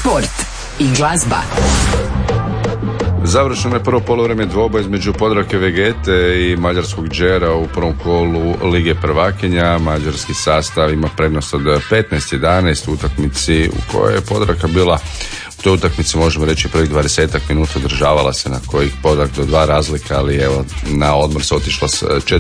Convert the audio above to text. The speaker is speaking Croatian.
sport i glazba. Završeno je prvo poluvreme dvoboj između Podravke Vegete i mađarskog Džera u prvom kolu Lige prvakinja. Mađarski sastav ima prednost od 15-11 u utakmici u kojoj je Podravka bila u toj utakmici, možemo reći, prvih 20 minuta održavala se, na kojih Podravka do 2 razlika, ali evo na odmor se otišlo s 4